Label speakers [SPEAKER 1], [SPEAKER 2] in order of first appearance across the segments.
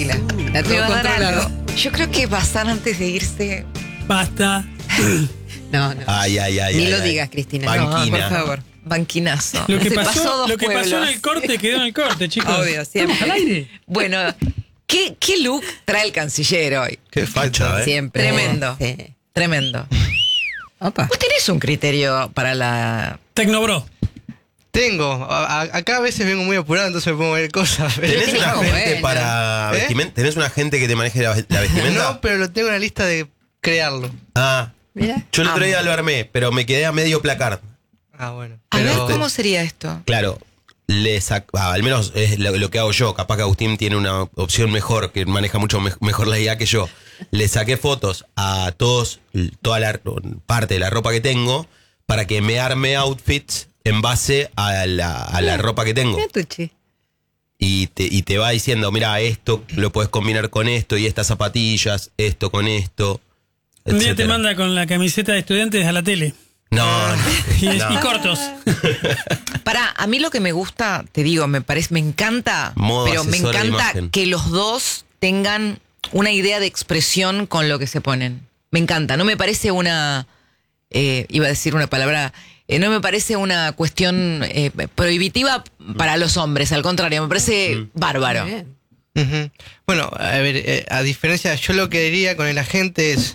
[SPEAKER 1] tranquila. La
[SPEAKER 2] Me
[SPEAKER 1] tengo
[SPEAKER 2] va a dar
[SPEAKER 1] controlado.
[SPEAKER 2] algo. Yo creo que Bazán antes de irse.
[SPEAKER 3] Basta.
[SPEAKER 1] No.
[SPEAKER 4] Ay.
[SPEAKER 1] Ni lo digas, Cristina. No,
[SPEAKER 4] Banquina.
[SPEAKER 1] por favor.
[SPEAKER 2] Banquinazo.
[SPEAKER 3] Lo que
[SPEAKER 2] Se
[SPEAKER 3] pasó
[SPEAKER 2] dos
[SPEAKER 3] en
[SPEAKER 2] pueblos.
[SPEAKER 3] el corte quedó en el corte, chicos.
[SPEAKER 1] Obvio, siempre.
[SPEAKER 3] Estamos al aire.
[SPEAKER 2] Bueno, ¿qué look trae el canciller hoy?
[SPEAKER 4] Qué facha,
[SPEAKER 1] Siempre.
[SPEAKER 2] Tremendo.
[SPEAKER 1] Sí.
[SPEAKER 2] Tremendo.
[SPEAKER 1] Opa.
[SPEAKER 2] ¿Vos tenés un criterio para la...?
[SPEAKER 3] Tecnobro.
[SPEAKER 5] Tengo. Acá a veces vengo muy apurado, entonces me pongo a ver cosas.
[SPEAKER 4] ¿Tenés
[SPEAKER 1] Sí,
[SPEAKER 4] una
[SPEAKER 1] bueno.
[SPEAKER 4] gente para
[SPEAKER 5] ¿Eh?
[SPEAKER 4] vestimenta? ¿Tenés una gente que te maneje la vestimenta?
[SPEAKER 5] No, pero lo tengo en la lista de crearlo.
[SPEAKER 4] Ah,
[SPEAKER 1] Mira.
[SPEAKER 4] yo el otro día lo armé, pero me quedé a medio placard.
[SPEAKER 5] Ah, bueno.
[SPEAKER 2] A ver,
[SPEAKER 5] Pero-
[SPEAKER 2] ¿cómo sería esto?
[SPEAKER 4] Claro, al menos es lo que hago yo. Capaz que Agustín tiene una opción mejor, que maneja mucho mejor la idea que yo. Le saqué fotos a toda la parte de la ropa que tengo para que me arme outfits en base a la ropa que tengo.
[SPEAKER 1] Mira, Tucci.
[SPEAKER 4] Y te va diciendo, mira, esto lo puedes combinar con esto y estas zapatillas, esto con esto.
[SPEAKER 3] Un día te
[SPEAKER 4] etcétera.
[SPEAKER 3] manda con la camiseta de estudiantes a la tele.
[SPEAKER 4] No,
[SPEAKER 3] Y
[SPEAKER 4] no.
[SPEAKER 3] cortos.
[SPEAKER 2] A mí lo que me gusta, te digo, me encanta,
[SPEAKER 4] Modo
[SPEAKER 2] pero me
[SPEAKER 4] asesora de
[SPEAKER 2] encanta
[SPEAKER 4] imagen.
[SPEAKER 2] que los dos tengan una idea de expresión con lo que se ponen. Me encanta, no me parece iba a decir una palabra, no me parece una cuestión prohibitiva para los hombres, al contrario, me parece bárbaro.
[SPEAKER 1] Bien.
[SPEAKER 5] Ujú. Bueno, a ver, a diferencia, yo lo que diría con el agente es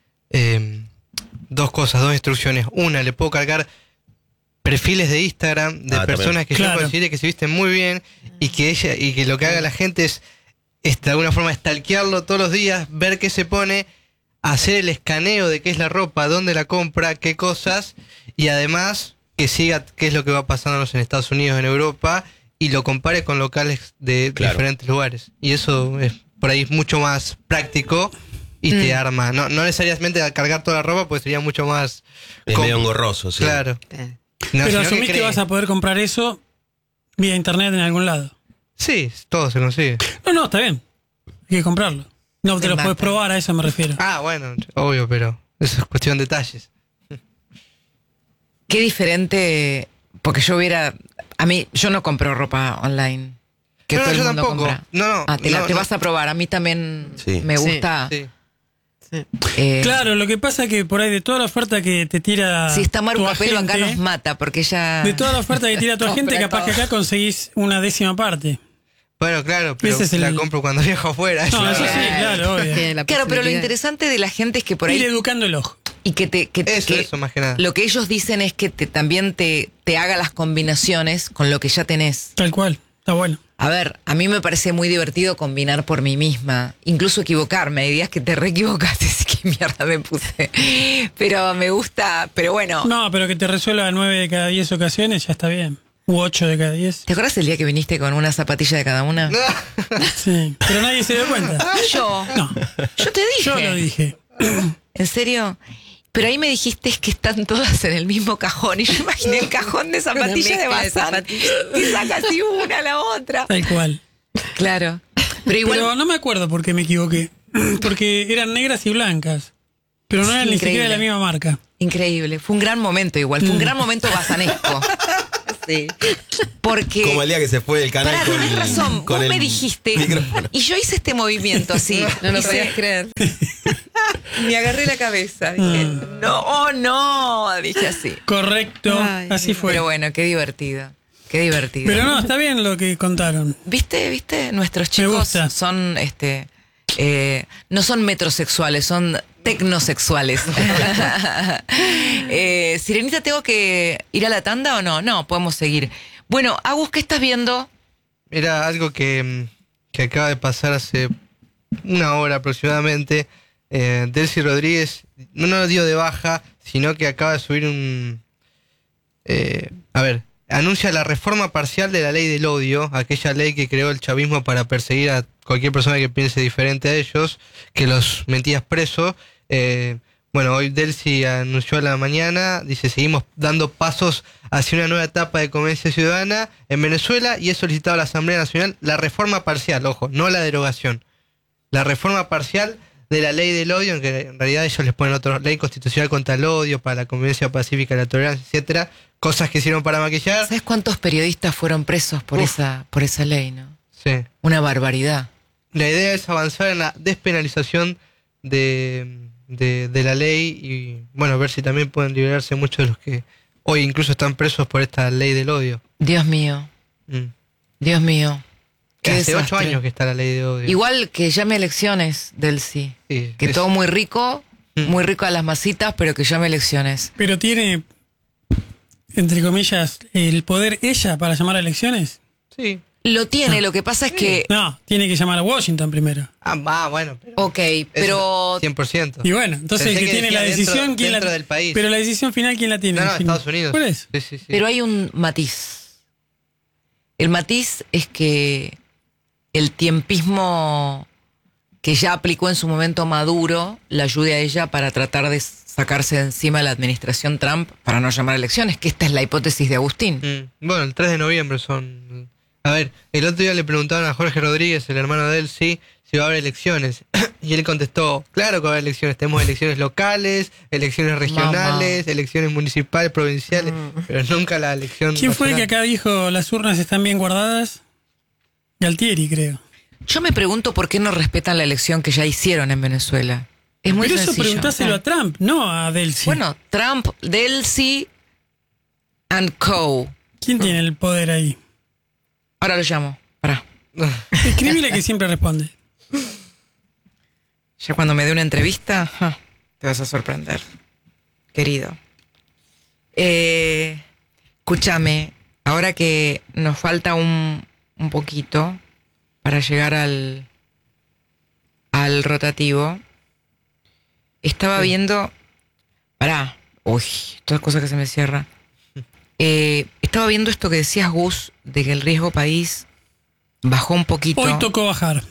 [SPEAKER 5] dos instrucciones. Una, le puedo cargar perfiles de Instagram de personas
[SPEAKER 4] también.
[SPEAKER 5] que
[SPEAKER 3] Claro.
[SPEAKER 5] yo considere que se visten muy bien y que lo que haga la gente es de alguna forma stalkearlo todos los días, ver qué se pone, hacer el escaneo de qué es la ropa, dónde la compra, qué cosas, y además que siga qué es lo que va pasándonos en Estados Unidos, en Europa, y lo compare con locales de
[SPEAKER 4] Claro.
[SPEAKER 5] diferentes lugares. Y eso es por ahí mucho más práctico y te arma. No necesariamente a cargar toda la ropa, pues sería mucho más...
[SPEAKER 4] Es medio engorroso, sí.
[SPEAKER 5] Claro.
[SPEAKER 1] Eh.
[SPEAKER 5] No,
[SPEAKER 3] Pero
[SPEAKER 5] sino
[SPEAKER 3] asumís que
[SPEAKER 5] cree.
[SPEAKER 3] vas a poder comprar eso vía internet en algún lado.
[SPEAKER 5] Sí, todo se consigue.
[SPEAKER 3] No, está bien. Hay que comprarlo. No te
[SPEAKER 1] Me
[SPEAKER 3] lo
[SPEAKER 1] mata.
[SPEAKER 3] puedes probar, a eso me refiero.
[SPEAKER 5] Ah, bueno, obvio, pero eso es cuestión de detalles.
[SPEAKER 2] Qué diferente, porque yo no compro ropa online. Que
[SPEAKER 5] No,
[SPEAKER 2] todo el
[SPEAKER 5] yo
[SPEAKER 2] mundo
[SPEAKER 5] tampoco.
[SPEAKER 2] compra.
[SPEAKER 5] No,
[SPEAKER 2] te
[SPEAKER 5] no.
[SPEAKER 2] vas a probar. A mí también
[SPEAKER 4] Sí.
[SPEAKER 2] me
[SPEAKER 1] Sí,
[SPEAKER 2] gusta.
[SPEAKER 5] Sí.
[SPEAKER 1] Sí.
[SPEAKER 3] Claro, lo que pasa es que por ahí de toda la oferta que te tira
[SPEAKER 2] Si está Maru
[SPEAKER 3] tu
[SPEAKER 2] Capelo acá
[SPEAKER 3] agente,
[SPEAKER 2] nos mata, porque ella...
[SPEAKER 3] de toda la oferta que tira tu agente,
[SPEAKER 1] Compra
[SPEAKER 3] capaz que
[SPEAKER 1] todo.
[SPEAKER 3] acá conseguís una décima parte.
[SPEAKER 5] Bueno, claro, pero
[SPEAKER 3] Ese es
[SPEAKER 5] la
[SPEAKER 3] el-
[SPEAKER 5] compro cuando viajo afuera.
[SPEAKER 3] No, eso sí, claro, obvio.
[SPEAKER 1] Tiene la
[SPEAKER 2] Claro, pero lo
[SPEAKER 1] posibilidad.
[SPEAKER 2] interesante de la gente es que por
[SPEAKER 3] Ir
[SPEAKER 2] ahí...
[SPEAKER 3] educando el ojo.
[SPEAKER 2] Y que
[SPEAKER 5] Eso, más que nada.
[SPEAKER 2] Lo que ellos dicen es que también te haga las combinaciones con lo que ya tenés.
[SPEAKER 3] Tal cual. Está bueno.
[SPEAKER 2] A ver, a mí me parece muy divertido combinar por mí misma, incluso equivocarme. Hay días que te re equivocaste, así que mierda me puse. Pero me gusta, pero bueno.
[SPEAKER 3] No, pero que te resuelva 9 de cada 10 ocasiones ya está bien. U 8 de cada 10.
[SPEAKER 2] ¿Te acuerdas el día que viniste con una zapatilla de cada una?
[SPEAKER 3] Sí. Pero nadie se dio cuenta.
[SPEAKER 2] Yo.
[SPEAKER 3] No,
[SPEAKER 2] Yo te dije.
[SPEAKER 3] yo lo dije.
[SPEAKER 2] ¿En serio? Pero ahí me dijiste es que están todas en el mismo cajón. Y yo imaginé el cajón de zapatillas de
[SPEAKER 1] mezcla de
[SPEAKER 2] Bazán.
[SPEAKER 1] zapatillas.
[SPEAKER 2] Y sacas así una a la otra.
[SPEAKER 3] Tal cual.
[SPEAKER 2] Claro. Pero igual.
[SPEAKER 3] Pero no me acuerdo por qué me equivoqué. Porque eran negras y blancas. Pero no eran ni siquiera de la misma marca.
[SPEAKER 2] Increíble. Fue un gran momento igual. Fue un gran momento bazanesco.
[SPEAKER 1] Sí.
[SPEAKER 2] Porque.
[SPEAKER 4] Como el día que se fue del canal
[SPEAKER 2] Pará,
[SPEAKER 4] con
[SPEAKER 2] tenés razón.
[SPEAKER 4] con
[SPEAKER 2] Vos
[SPEAKER 4] el
[SPEAKER 2] me dijiste.
[SPEAKER 4] micrófono.
[SPEAKER 2] Y yo hice este movimiento así.
[SPEAKER 1] No lo
[SPEAKER 2] Hice-
[SPEAKER 1] podías creer. Me agarré la cabeza. Dije,
[SPEAKER 2] No, oh, no. Dije así.
[SPEAKER 3] Correcto.
[SPEAKER 1] Ay,
[SPEAKER 3] así fue.
[SPEAKER 2] Pero bueno, qué divertido. Qué divertido.
[SPEAKER 3] Pero no, está bien lo que contaron.
[SPEAKER 2] ¿Viste? Nuestros
[SPEAKER 3] Me
[SPEAKER 2] chicos
[SPEAKER 3] gusta.
[SPEAKER 2] son, no son metrosexuales, son tecnosexuales. Sirenita, ¿tengo que ir a la tanda o no? No, podemos seguir. Bueno, Agus, ¿qué estás viendo?
[SPEAKER 5] Era algo que acaba de pasar hace una hora aproximadamente. Delcy Rodríguez no lo dio de baja, sino que acaba de subir anuncia la reforma parcial de la ley del odio, aquella ley que creó el chavismo para perseguir a cualquier persona que piense diferente a ellos, que los metías presos. Bueno, hoy Delcy anunció a la mañana, dice, seguimos dando pasos hacia una nueva etapa de convivencia ciudadana en Venezuela y he solicitado a la Asamblea Nacional la reforma parcial, ojo, no la derogación, la reforma parcial de la ley del odio, en que en realidad ellos les ponen otra ley constitucional contra el odio, para la convivencia pacífica, la tolerancia, etcétera, cosas que hicieron para maquillar.
[SPEAKER 2] ¿Sabes cuántos periodistas fueron presos por esa ley, no?
[SPEAKER 5] Sí.
[SPEAKER 2] Una barbaridad.
[SPEAKER 5] la idea es avanzar en la despenalización de la ley y, bueno, ver si también pueden liberarse muchos de los que hoy incluso están presos por esta ley del odio.
[SPEAKER 2] Dios mío. Dios mío. Qué
[SPEAKER 5] Hace 8
[SPEAKER 2] desastre.
[SPEAKER 5] años que está la ley de odio.
[SPEAKER 2] Igual que llame elecciones del sí.
[SPEAKER 5] Sí,
[SPEAKER 2] Que
[SPEAKER 5] es-
[SPEAKER 2] todo muy rico a las masitas, pero que llame elecciones.
[SPEAKER 3] Pero tiene, entre comillas, el poder ella para llamar a elecciones.
[SPEAKER 5] Sí.
[SPEAKER 2] Lo tiene, lo que pasa es que...
[SPEAKER 3] No, tiene que llamar a Washington primero.
[SPEAKER 5] Bueno. Pero
[SPEAKER 2] Ok, pero...
[SPEAKER 5] 100%.
[SPEAKER 3] Y bueno, entonces el
[SPEAKER 5] Pensé
[SPEAKER 3] que
[SPEAKER 5] que
[SPEAKER 3] tiene la
[SPEAKER 5] decía
[SPEAKER 3] decisión,
[SPEAKER 5] dentro-
[SPEAKER 3] ¿quién
[SPEAKER 5] dentro
[SPEAKER 3] la
[SPEAKER 5] del país.
[SPEAKER 3] Pero la decisión final, ¿quién la tiene?
[SPEAKER 5] No,
[SPEAKER 3] al final?
[SPEAKER 5] Estados Unidos.
[SPEAKER 3] Por eso.
[SPEAKER 5] Sí.
[SPEAKER 2] Pero hay un matiz. El matiz es que el tiempismo que ya aplicó en su momento Maduro la ayude a ella para tratar de sacarse de encima la administración Trump para no llamar a elecciones, que esta es la hipótesis de Agustín.
[SPEAKER 5] Bueno, el 3 de noviembre son... A ver, el otro día le preguntaban a Jorge Rodríguez, el hermano de él, si va a haber elecciones. Y él contestó, claro que va a haber elecciones. Tenemos elecciones locales, elecciones regionales, elecciones municipales, provinciales, pero nunca la elección
[SPEAKER 3] ¿Quién fue el que
[SPEAKER 5] nacional.
[SPEAKER 3] acá dijo las urnas están bien guardadas? Galtieri, creo.
[SPEAKER 2] Yo me pregunto por qué no respetan la elección que ya hicieron en Venezuela. Es muy
[SPEAKER 3] Pero eso
[SPEAKER 2] sencillo.
[SPEAKER 3] preguntáselo a Trump, no a Delcy.
[SPEAKER 2] Bueno, Trump, Delcy and Co.
[SPEAKER 3] ¿Quién tiene el poder ahí?
[SPEAKER 2] Ahora lo llamo. Pará.
[SPEAKER 3] Escríbele que siempre responde.
[SPEAKER 2] Ya cuando me dé una entrevista, te vas a sorprender, querido. Escúchame, ahora que nos falta un poquito para llegar al rotativo, estaba viendo... Pará. Uy, todas cosas que se me cierra. Estaba viendo esto que decías, Gus, de que el riesgo país bajó un poquito.
[SPEAKER 3] Hoy tocó bajar.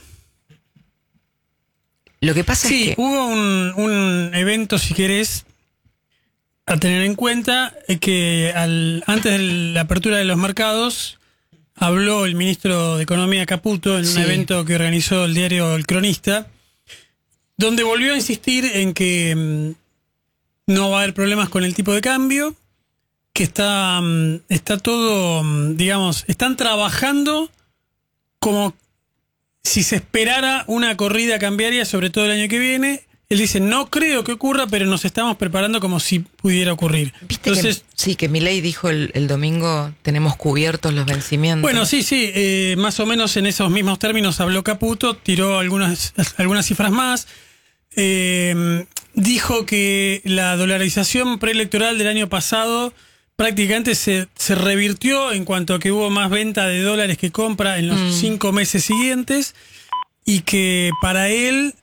[SPEAKER 2] Lo que pasa
[SPEAKER 3] Sí,
[SPEAKER 2] es que...
[SPEAKER 3] hubo un evento, si querés, a tener en cuenta, que antes de la apertura de los mercados, habló el ministro de Economía Caputo en un
[SPEAKER 2] Sí.
[SPEAKER 3] evento que organizó el diario El Cronista, donde volvió a insistir en que no va a haber problemas con el tipo de cambio, que está todo, digamos, están trabajando como si se esperara una corrida cambiaria, sobre todo el año que viene. Él dice, no creo que ocurra, pero nos estamos preparando como si pudiera ocurrir.
[SPEAKER 2] ¿Viste
[SPEAKER 3] Entonces,
[SPEAKER 2] que Milei dijo el domingo, tenemos cubiertos los vencimientos?
[SPEAKER 3] bueno, sí, más o menos en esos mismos términos habló Caputo, tiró algunas cifras más. Dijo que la dolarización preelectoral del año pasado prácticamente se revirtió en cuanto a que hubo más venta de dólares que compra en los 5 meses siguientes, y que para él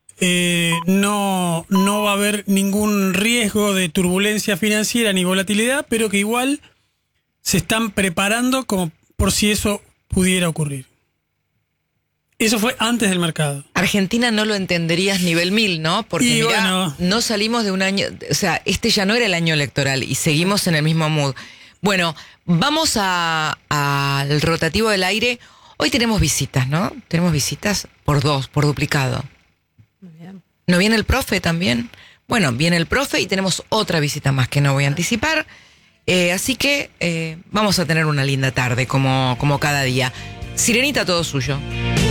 [SPEAKER 3] no va a haber ningún riesgo de turbulencia financiera ni volatilidad, pero que igual se están preparando como por si eso pudiera ocurrir. Eso fue antes del mercado.
[SPEAKER 2] Argentina no lo entenderías nivel 1000, ¿no? Porque
[SPEAKER 3] Y
[SPEAKER 2] mirá,
[SPEAKER 3] bueno.
[SPEAKER 2] no salimos de un año, o sea, este ya no era el año electoral y seguimos en el mismo mood. Bueno, vamos al rotativo del aire. Hoy tenemos visitas, ¿no? Tenemos visitas por duplicado. ¿No viene el profe también? Bueno, viene el profe y tenemos otra visita más que no voy a anticipar. Así que vamos a tener una linda tarde, como cada día. Sirenita, todo suyo.